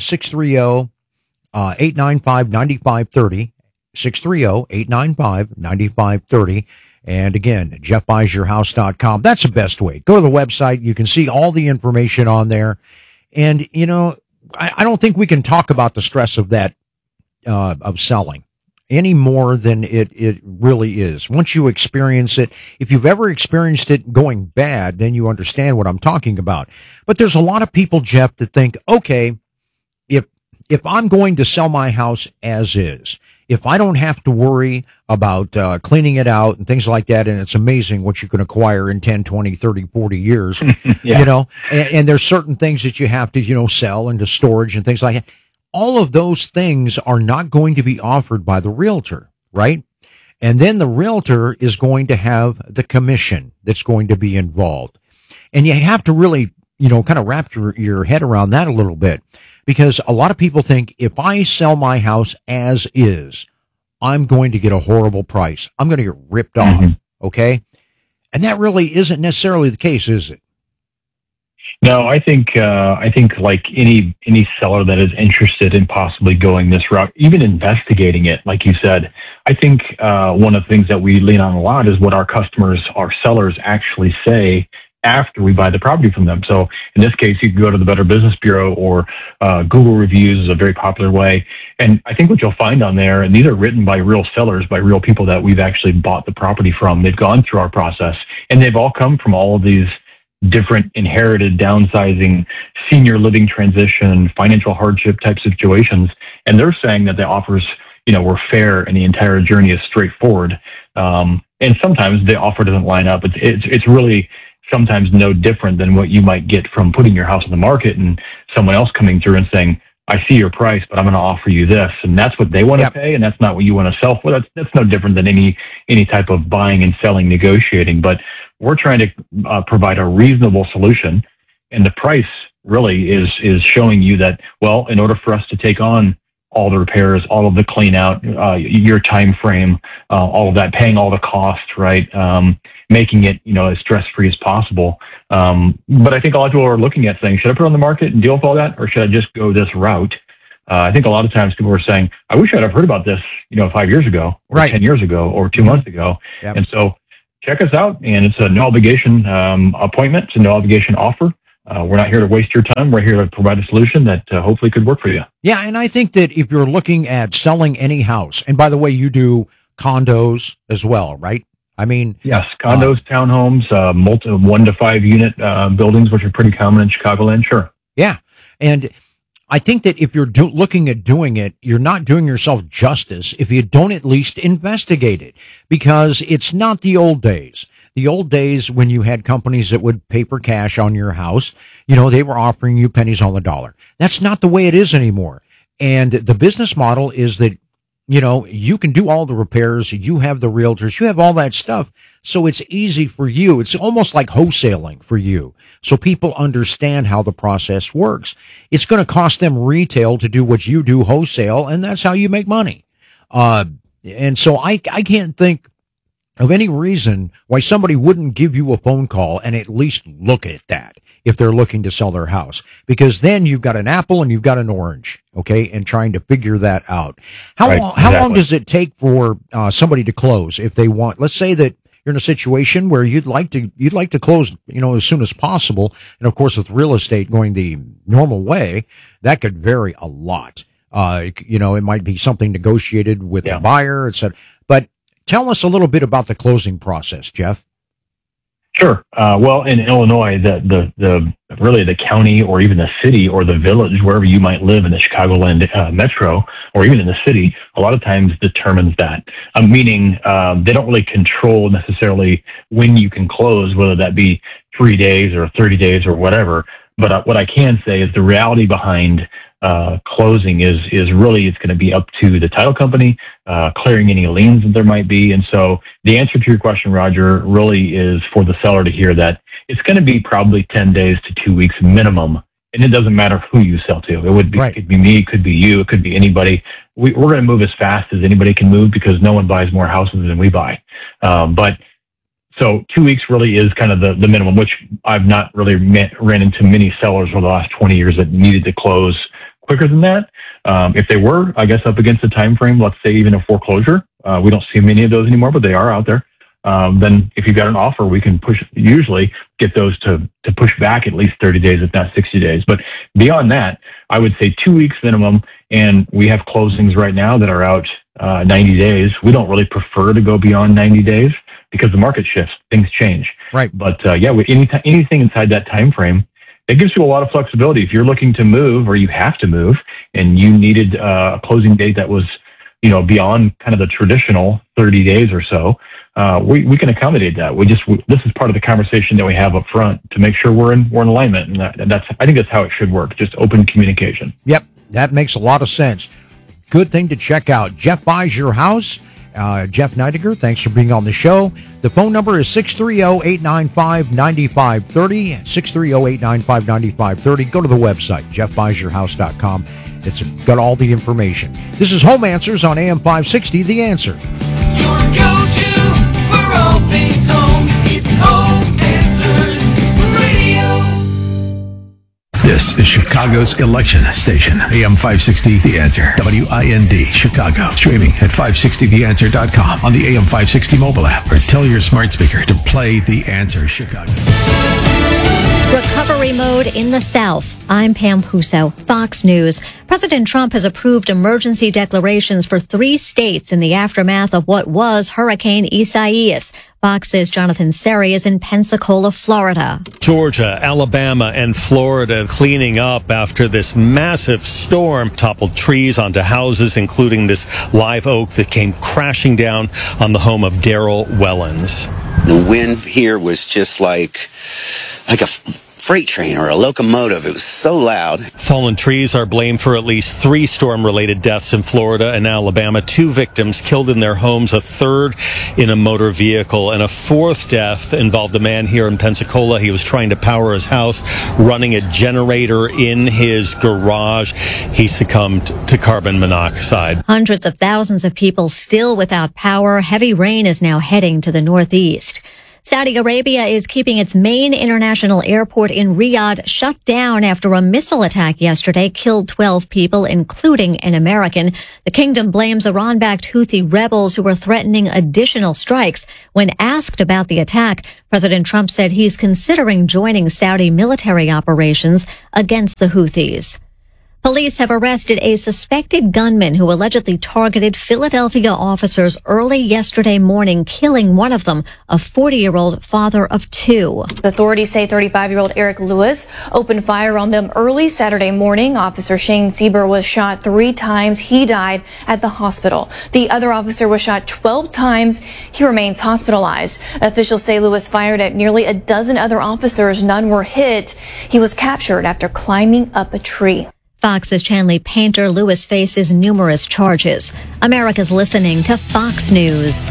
630-895-9530, 630-895-9530, and again, jeffbuysyourhouse.com. That's the best way. Go to the website. You can see all the information on there, and, I don't think we can talk about the stress of that, of selling, any more than it really is. Once you experience it, if you've ever experienced it going bad, then you understand what I'm talking about. But there's a lot of people, Jeff, that think, okay, if I'm going to sell my house as is, if I don't have to worry about cleaning it out and things like that, and it's amazing what you can acquire in 10, 20, 30, 40 years, and there's certain things that you have to, sell into storage and things like that. All of those things are not going to be offered by the realtor, right? And then the realtor is going to have the commission that's going to be involved. And you have to really, kind of wrap your head around that a little bit, because a lot of people think if I sell my house as is, I'm going to get a horrible price. I'm going to get ripped off. Okay. And that really isn't necessarily the case, is it? No, I think like any seller that is interested in possibly going this route, even investigating it, like you said, I think one of the things that we lean on a lot is what our sellers actually say after we buy the property from them. So in this case, you can go to the Better Business Bureau, or Google reviews is a very popular way. And I think what you'll find on there, and these are written by real sellers, by real people that we've actually bought the property from. They've gone through our process, and they've all come from all of these different inherited, downsizing, senior living transition, financial hardship type situations. And they're saying that the offers, were fair and the entire journey is straightforward. And sometimes the offer doesn't line up. It's really sometimes no different than what you might get from putting your house on the market and someone else coming through and saying, I see your price, but I'm going to offer you this. And that's what they want to pay. And that's not what you want to sell for. That's no different than any type of buying and selling, negotiating. But we're trying to provide a reasonable solution. And the price really is showing you that, well, in order for us to take on all the repairs, all of the clean out, your time frame, all of that, paying all the costs, right? Making it, as stress-free as possible. But I think a lot of people are looking at saying, should I put it on the market and deal with all that, or should I just go this route? I think a lot of times people are saying, I wish I'd have heard about this, 5 years ago, or 10 years ago, or 2 months ago. Yep. And so check us out, and it's a no obligation appointment. It's a no obligation offer. We're not here to waste your time. We're here to provide a solution that hopefully could work for you. Yeah, and I think that if you're looking at selling any house, and by the way, you do condos as well, right? I mean, yes, condos, townhomes, 1 to 5 unit buildings, which are pretty common in Chicagoland. Sure. Yeah, and I think that if you're looking at doing it, you're not doing yourself justice if you don't at least investigate it, because it's not the old days. The old days when you had companies that would paper cash on your house, they were offering you pennies on the dollar. That's not the way it is anymore. And the business model is that, you can do all the repairs, you have the realtors, you have all that stuff. So it's easy for you. It's almost like wholesaling for you. So people understand how the process works. It's going to cost them retail to do what you do wholesale, and that's how you make money. And so I can't think of any reason why somebody wouldn't give you a phone call and at least look at that if they're looking to sell their house, because then you've got an apple and you've got an orange, okay, and trying to figure that out. How long does it take for somebody to close if they want? Let's say that you're in a situation where you'd like to close, as soon as possible, and of course with real estate going the normal way, that could vary a lot. It might be something negotiated with the buyer, etc. But tell us a little bit about the closing process, Jeff. Sure. Well, in Illinois, the county or even the city or the village, wherever you might live in the Chicagoland metro or even in the city, a lot of times determines that. Meaning they don't really control necessarily when you can close, whether that be 3 days or 30 days or whatever. But what I can say is the reality behind closing is really, it's going to be up to the title company, clearing any liens that there might be. And so the answer to your question, Roger, really is for the seller to hear that it's going to be probably 10 days to 2 weeks minimum. And it doesn't matter who you sell to. It could be me, it could be you, it could be anybody. We're going to move as fast as anybody can move because no one buys more houses than we buy. So 2 weeks really is kind of the minimum, which I've not really ran into many sellers over the last 20 years that needed to close quicker than that. If they were, I guess, up against the time frame, let's say even a foreclosure, we don't see many of those anymore, but they are out there. Then if you've got an offer, we can usually get those to push back at least 30 days, if not 60 days. But beyond that, I would say 2 weeks minimum. And we have closings right now that are out 90 days. We don't really prefer to go beyond 90 days because the market shifts, things change. Right. But anything inside that time frame, it gives you a lot of flexibility. If you're looking to move or you have to move and you needed a closing date that was, beyond kind of the traditional 30 days or so, we can accommodate that. This is part of the conversation that we have up front to make sure we're in alignment. And I think that's how it should work. Just open communication. Yep. That makes a lot of sense. Good thing to check out. Jeff Buys Your House. Jeff Neidinger, thanks for being on the show. The phone number is 630-895-9530, 630-895-9530. Go to the website, jeffbuysyourhouse.com. It's got all the information. This is Home Answers on AM 560, The Answer. Your go-to for all things home. It's Home Answers Radio. This is Chicago's election station, AM 560, The Answer, WIND, Chicago. Streaming at 560theanswer.com on the AM 560 mobile app, or tell your smart speaker to play The Answer Chicago. Recovery mode in the South. I'm Pam Puso, Fox News. President Trump has approved emergency declarations for 3 states in the aftermath of what was Hurricane Isaias. Fox's Jonathan Seri is in Pensacola, Florida. Georgia, Alabama, and Florida cleaning up after this massive storm toppled trees onto houses, including this live oak that came crashing down on the home of Daryl Wellens. The wind here was just like a freight train or a locomotive. It was so loud. Fallen trees are blamed for at least 3 storm-related deaths in Florida and Alabama. 2 victims killed in their homes, a third in a motor vehicle, and a 4th death involved a man here in Pensacola. He was trying to power his house, running a generator in his garage. He succumbed to carbon monoxide. Hundreds of thousands of people still without power. Heavy rain is now heading to the northeast. Saudi Arabia is keeping its main international airport in Riyadh shut down after a missile attack yesterday killed 12 people, including an American. The kingdom blames Iran-backed Houthi rebels who were threatening additional strikes. When asked about the attack, President Trump said he's considering joining Saudi military operations against the Houthis. Police have arrested a suspected gunman who allegedly targeted Philadelphia officers early yesterday morning, killing one of them, a 40-year-old father of 2. Authorities say 35-year-old Eric Lewis opened fire on them early Saturday morning. Officer Shane Sieber was shot 3 times. He died at the hospital. The other officer was shot 12 times. He remains hospitalized. Officials say Lewis fired at nearly a dozen other officers. None were hit. He was captured after climbing up a tree. Fox's Chanley Painter Lewis faces numerous charges. America's listening to Fox News.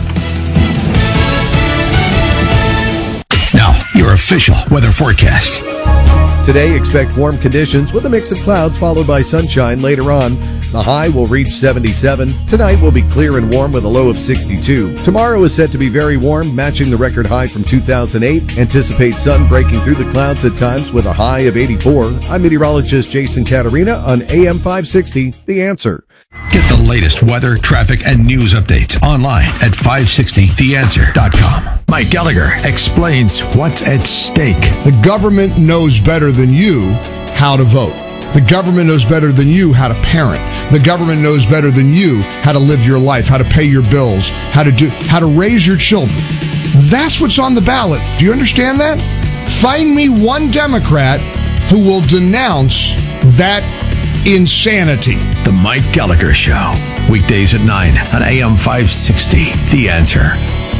Now, your official weather forecast. Today, expect warm conditions with a mix of clouds followed by sunshine later on. The high will reach 77. Tonight will be clear and warm with a low of 62. Tomorrow is set to be very warm, matching the record high from 2008. Anticipate sun breaking through the clouds at times with a high of 84. I'm meteorologist Jason Caterina on AM 560, The Answer. Get the latest weather, traffic, and news updates online at 560theanswer.com. Mike Gallagher explains what's at stake. The government knows better than you how to vote. The government knows better than you how to parent. The government knows better than you how to live your life, how to pay your bills, how to raise your children. That's what's on the ballot. Do you understand that? Find me one Democrat who will denounce that insanity. The Mike Gallagher Show. Weekdays at 9 on AM 560. The Answer.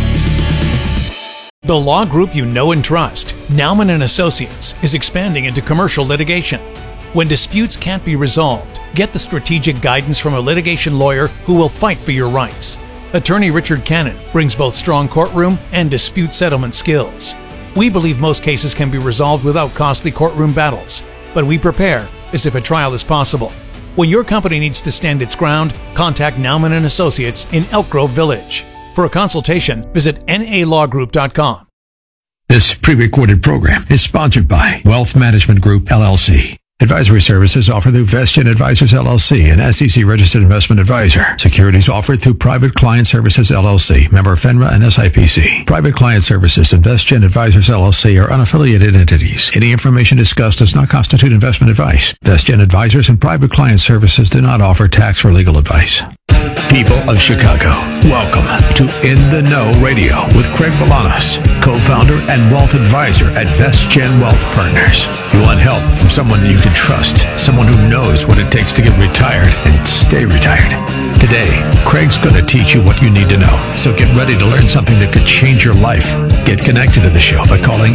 The law group you know and trust, Nauman & Associates, is expanding into commercial litigation. When disputes can't be resolved, get the strategic guidance from a litigation lawyer who will fight for your rights. Attorney Richard Cannon brings both strong courtroom and dispute settlement skills. We believe most cases can be resolved without costly courtroom battles, but we prepare as if a trial is possible. When your company needs to stand its ground, contact Nauman & Associates in Elk Grove Village. For a consultation, visit nalawgroup.com. This pre-recorded program is sponsored by Wealth Management Group, LLC. Advisory services offered through Vestgen Advisors, LLC, an SEC-registered investment advisor. Securities offered through Private Client Services, LLC, member FINRA and SIPC. Private Client Services and Vestgen Advisors, LLC are unaffiliated entities. Any information discussed does not constitute investment advice. Vestgen Advisors and Private Client Services do not offer tax or legal advice. People of Chicago, welcome to In the Know Radio with Craig Bolanos, co-founder and wealth advisor at Vestgen Wealth Partners. You want help from someone that you can trust, someone who knows what it takes to get retired and stay retired. Today, Craig's going to teach you what you need to know. So get ready to learn something that could change your life. Get connected to the show by calling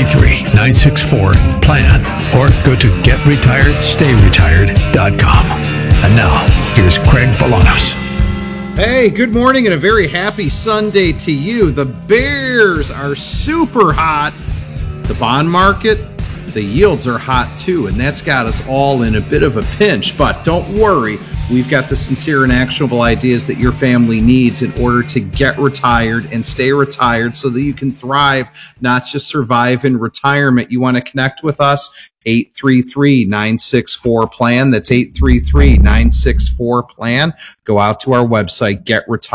833-964-PLAN or go to getretiredstayretired.com. And now, here's Craig Bolanos. Hey, good morning and a very happy Sunday to you. The Bears are super hot. The bond market, the yields are hot too, and that's got us all in a bit of a pinch. But don't worry, we've got the sincere and actionable ideas that your family needs in order to get retired and stay retired so that you can thrive, not just survive in retirement. You want to connect with us? 833-964-PLAN. That's 833-964-PLAN. Go out to our website,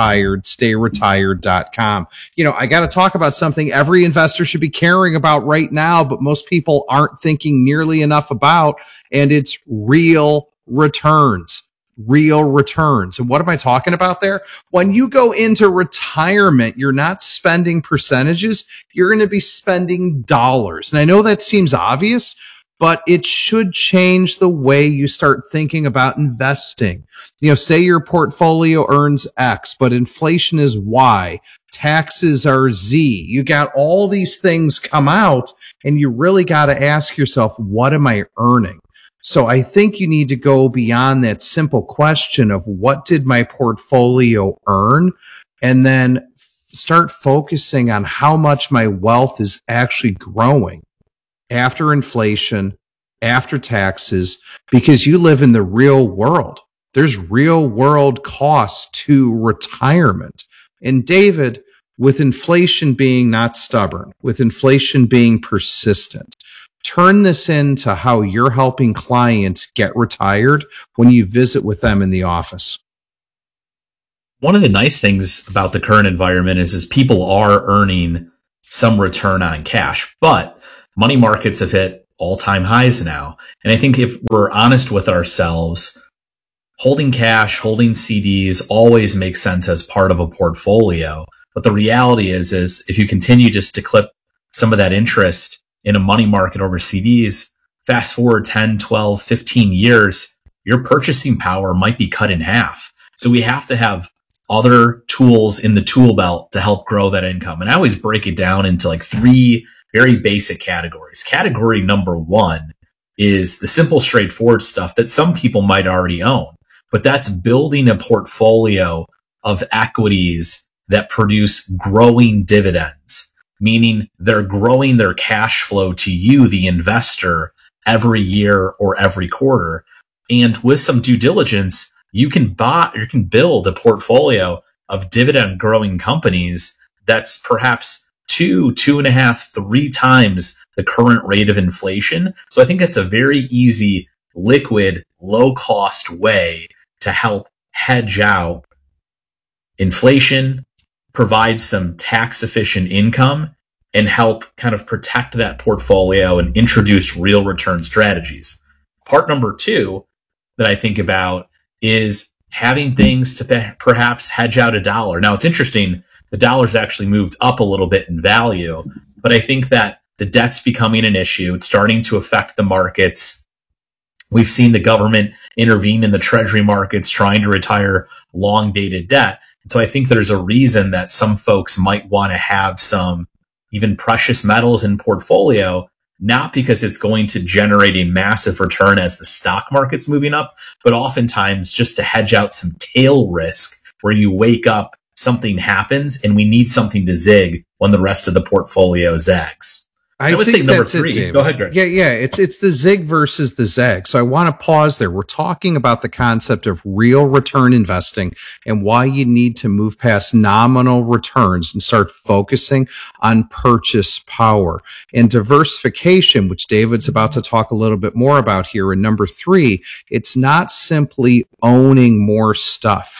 getretiredstayretired.com. You know, I got to talk about something every investor should be caring about right now, but most people aren't thinking nearly enough about, and it's real returns. Real returns. And what am I talking about there? When you go into retirement, you're not spending percentages, you're going to be spending dollars. And I know that seems obvious, but it should change the way you start thinking about investing. Say your portfolio earns X, but inflation is Y, taxes are Z. You got all these things come out, and you really got to ask yourself, what am I earning? So I think you need to go beyond that simple question of what did my portfolio earn, and then start focusing on how much my wealth is actually growing after inflation, after taxes, because you live in the real world. There's real world costs to retirement. And David, with inflation being not stubborn, with inflation being persistent, turn this into how you're helping clients get retired when you visit with them in the office. One of the nice things about the current environment is people are earning some return on cash, but money markets have hit all-time highs now. And I think if we're honest with ourselves, holding cash, holding CDs always makes sense as part of a portfolio. But the reality is if you continue just to clip some of that interest in a money market over CDs, fast forward 10, 12, 15 years, your purchasing power might be cut in half. So we have to have other tools in the tool belt to help grow that income. And I always break it down into like 3 very basic categories. Category number 1 is the simple, straightforward stuff that some people might already own, but that's building a portfolio of equities that produce growing dividends, meaning they're growing their cash flow to you, the investor, every year or every quarter. And with some due diligence, you can build a portfolio of dividend growing companies that's perhaps 2.5, 3 times the current rate of inflation. So I think that's a very easy, liquid, low cost way to help hedge out inflation, provide some tax efficient income, and help kind of protect that portfolio and introduce real return strategies. Part number 2 that I think about is having things to perhaps hedge out $1. Now, it's interesting. The dollar's actually moved up a little bit in value, but I think that the debt's becoming an issue. It's starting to affect the markets. We've seen the government intervene in the treasury markets trying to retire long dated debt. And so I think there's a reason that some folks might want to have some even precious metals in portfolio, not because it's going to generate a massive return as the stock market's moving up, but oftentimes just to hedge out some tail risk where you wake up, something happens, and we need something to zig when the rest of the portfolio zags. I would say number 3. Go ahead, Greg. Yeah. It's the zig versus the zag. So I want to pause there. We're talking about the concept of real return investing and why you need to move past nominal returns and start focusing on purchase power and diversification, which David's about to talk a little bit more about here. In number 3, it's not simply owning more stuff.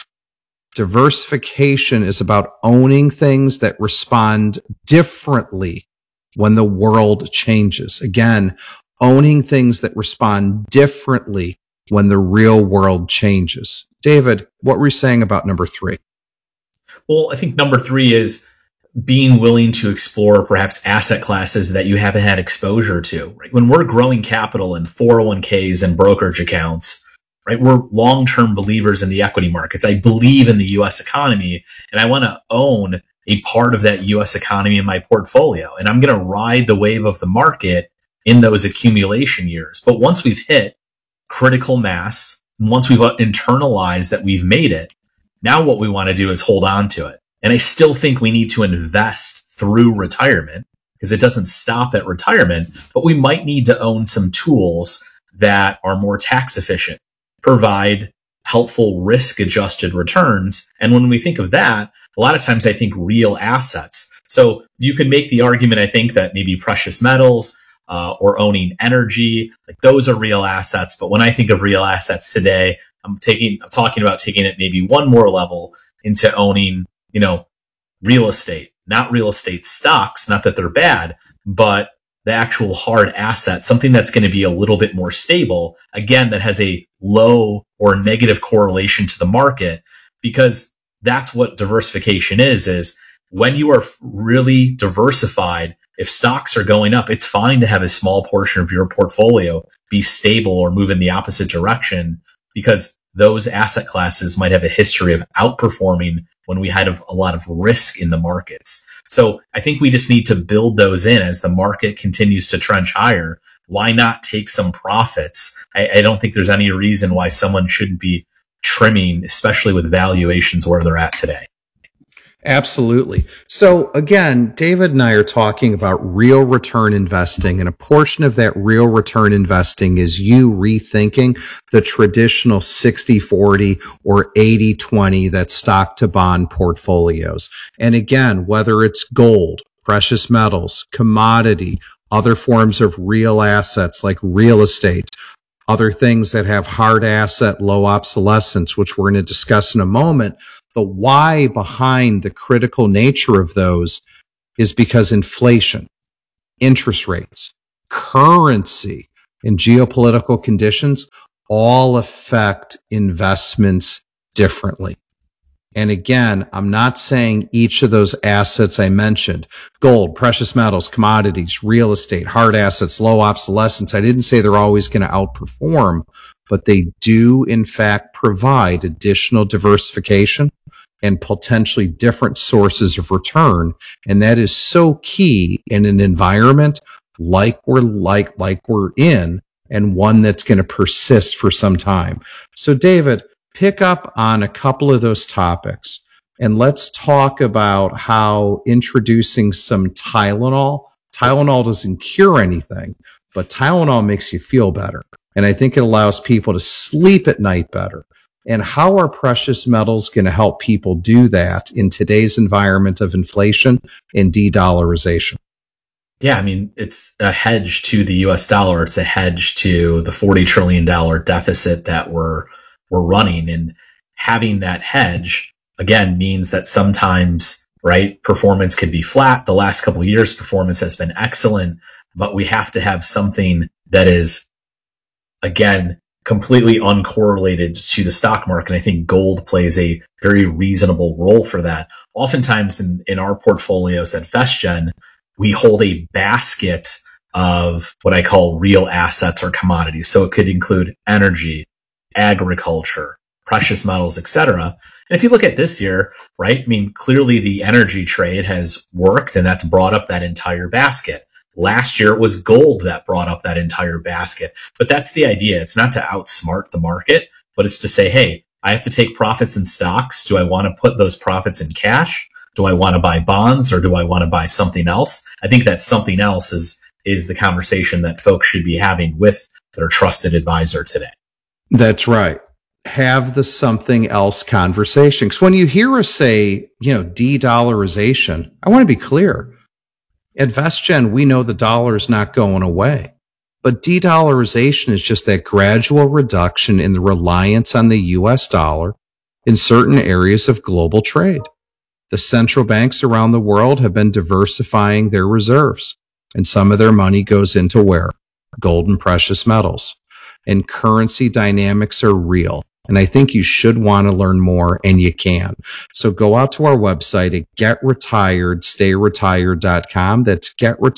Diversification is about owning things that respond differently when the world changes. Again, owning things that respond differently when the real world changes. David, what were you saying about number 3? Well, I think number 3 is being willing to explore perhaps asset classes that you haven't had exposure to. Right? When we're growing capital in 401ks and brokerage accounts, right, we're long-term believers in the equity markets. I believe in the U.S. economy, and I want to own a part of that U.S. economy in my portfolio. And I'm going to ride the wave of the market in those accumulation years. But once we've hit critical mass, once we've internalized that we've made it, now what we want to do is hold on to it. And I still think we need to invest through retirement because it doesn't stop at retirement, but we might need to own some tools that are more tax efficient, provide helpful risk adjusted returns. And when we think of that, a lot of times I think real assets. So you could make the argument, I think, that maybe precious metals or owning energy, like those are real assets. But when I think of real assets today, I'm talking about taking it maybe one more level into owning, real estate, not real estate stocks, not that they're bad, but the actual hard asset, something that's going to be a little bit more stable, again, that has a low or negative correlation to the market, because that's what diversification is when you are really diversified, If stocks are going up, it's fine to have a small portion of your portfolio be stable or move in the opposite direction, because those asset classes might have a history of outperforming when we had a lot of risk in the markets. So I think we just need to build those in as the market continues to trend higher. Why not take some profits? I don't think there's any reason why someone shouldn't be trimming, especially with valuations where they're at today. Absolutely. So again, David and I are talking about real return investing, and a portion of that real return investing is you rethinking the traditional 60-40 or 80-20 that stock to bond portfolios. And again, whether it's gold, precious metals, commodity, other forms of real assets like real estate, other things that have hard asset, low obsolescence, which we're going to discuss in a moment. The why behind the critical nature of those is because inflation, interest rates, currency, and geopolitical conditions all affect investments differently. And again, I'm not saying each of those assets I mentioned, gold, precious metals, commodities, real estate, hard assets, low obsolescence, I didn't say they're always going to outperform, but they do in fact provide additional diversification and potentially different sources of return. And that is so key in an environment like we're in, and one that's going to persist for some time. So David, pick up on a couple of those topics, and let's talk about how introducing some Tylenol doesn't cure anything, but Tylenol makes you feel better. And I think it allows people to sleep at night better. And how are precious metals going to help people do that in today's environment of inflation and de-dollarization? Yeah, I mean, it's a hedge to the US dollar. It's a hedge to the $40 trillion deficit that we're running. And having that hedge, again, means that sometimes, right, performance could be flat. The last couple of years, performance has been excellent, but we have to have something that is, again, completely uncorrelated to the stock market. And I think gold plays a very reasonable role for that. Oftentimes in our portfolios at FestGen, we hold a basket of what I call real assets or commodities. So it could include energy, agriculture, precious metals, etc. And if you look at this year, right, I mean, clearly the energy trade has worked, and that's brought up that entire basket. Last year, it was gold that brought up that entire basket. But that's the idea. It's not to outsmart the market, but it's to say, hey, I have to take profits in stocks. Do I want to put those profits in cash? Do I want to buy bonds, or do I want to buy something else? I think that something else is the conversation that folks should be having with their trusted advisor today. That's right. Have the something else conversation. Because when you hear us say, de-dollarization, I want to be clear. At VestGen, we know the dollar is not going away. But de-dollarization is just that gradual reduction in the reliance on the US dollar in certain areas of global trade. The central banks around the world have been diversifying their reserves, and some of their money goes into where? Gold and precious metals. And currency dynamics are real. And I think you should want to learn more, and you can. So go out to our website at getretiredstayretired.com. That's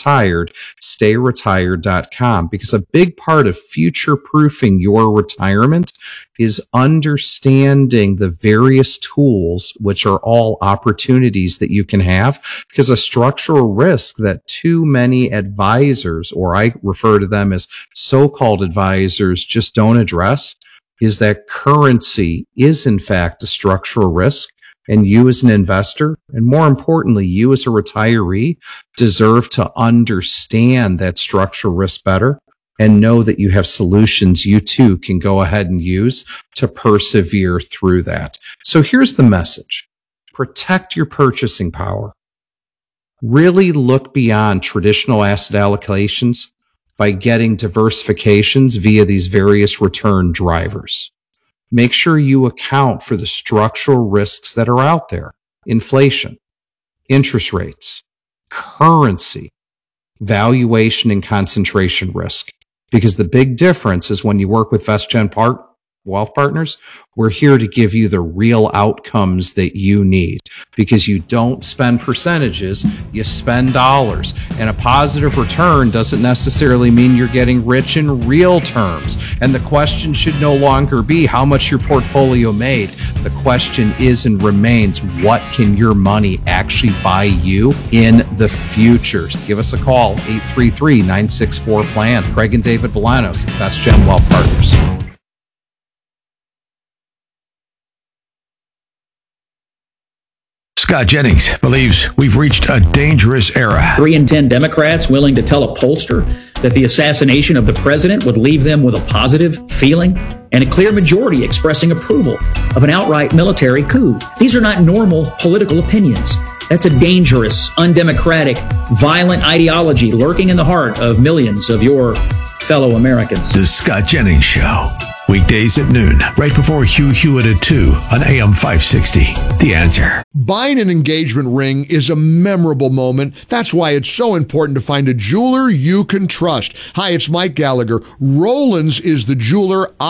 getretiredstayretired.com, because a big part of future-proofing your retirement is understanding the various tools, which are all opportunities that you can have, because a structural risk that too many advisors, or I refer to them as so-called advisors, just don't address, is that currency is in fact a structural risk, and you as an investor, and more importantly, you as a retiree, deserve to understand that structural risk better and know that you have solutions you too can go ahead and use to persevere through that. So here's the message. Protect your purchasing power. Really look beyond traditional asset allocations by getting diversifications via these various return drivers. Make sure you account for the structural risks that are out there. Inflation, interest rates, currency, valuation and concentration risk. Because the big difference is when you work with VestGen Wealth Partners, we're here to give you the real outcomes that you need, because you don't spend percentages, you spend dollars. And a positive return doesn't necessarily mean you're getting rich in real terms. And the question should no longer be how much your portfolio made. The question is and remains, what can your money actually buy you in the future? Give us a call, 833-964-PLAN. Craig and David Bolanos, Best Gen Wealth Partners. Scott Jennings believes we've reached a dangerous era. 3 in 10 Democrats willing to tell a pollster that the assassination of the president would leave them with a positive feeling, and a clear majority expressing approval of an outright military coup. These are not normal political opinions. That's a dangerous, undemocratic, violent ideology lurking in the heart of millions of your fellow Americans. The Scott Jennings Show. Weekdays at noon, right before Hugh Hewitt at 2 on AM 560. The Answer. Buying an engagement ring is a memorable moment. That's why it's so important to find a jeweler you can trust. Hi, it's Mike Gallagher. Rollins is the jeweler